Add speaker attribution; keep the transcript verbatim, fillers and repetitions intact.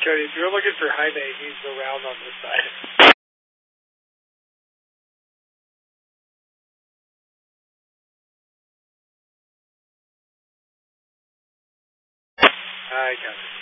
Speaker 1: Cody, if you're looking for Jaime, he's around on this side. I got it.